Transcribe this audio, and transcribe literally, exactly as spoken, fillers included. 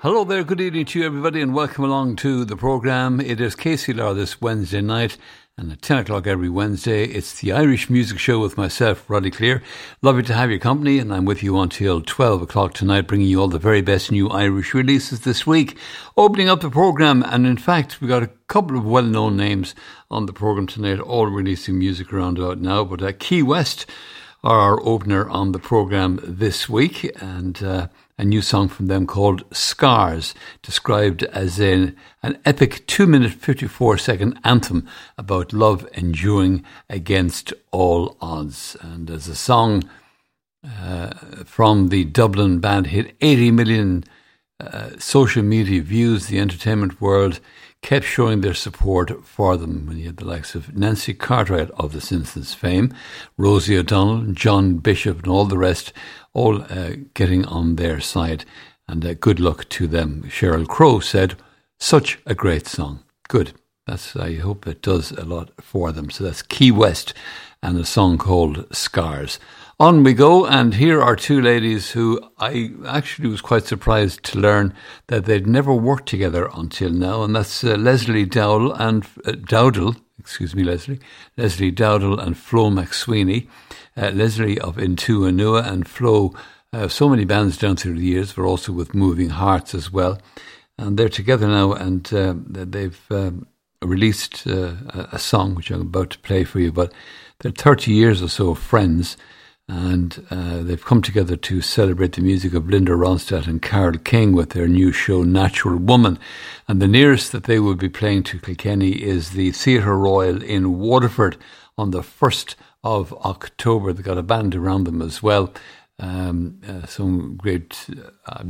Hello there, good evening to you everybody and welcome along to the programme. It is K C L R this Wednesday night and at ten o'clock every Wednesday it's the Irish Music Show with myself, Roddy Clear. Lovely to have your company and I'm with you until twelve o'clock tonight, bringing you all the very best new Irish releases this week. Opening up the programme, and in fact we've got a couple of well-known names on the programme tonight, all releasing music around about now, but uh, Key West are our opener on the programme this week, and uh, a new song from them called Scars, described as an, an epic two minute fifty-four second anthem about love enduring against all odds. And as a song uh, from the Dublin band hit eighty million uh, social media views, the entertainment world kept showing their support for them when you had the likes of Nancy Cartwright of The Simpsons fame, Rosie O'Donnell, John Bishop and all the rest, all uh, getting on their side. And uh, good luck to them. Sheryl Crow said, such a great song. Good. That's. I hope it does a lot for them. So that's Key West and a song called Scars. On we go, and here are two ladies who I actually was quite surprised to learn that they'd never worked together until now, and that's uh, Leslie Dowdle and uh, Dowdle, excuse me, Leslie, Leslie Dowdle and Flo McSweeney. Uh, Leslie of Intu Anua and Flo, uh, so many bands down through the years, but also with Moving Hearts as well, and they're together now, and uh, they've um, released uh, a song which I'm about to play for you. But they're thirty years or so friends. And uh, they've come together to celebrate the music of Linda Ronstadt and Carole King with their new show, Natural Woman. And the nearest that they will be playing to Kilkenny is the Theatre Royal in Waterford on the first of October. They've got a band around them as well. Um, uh, some great uh,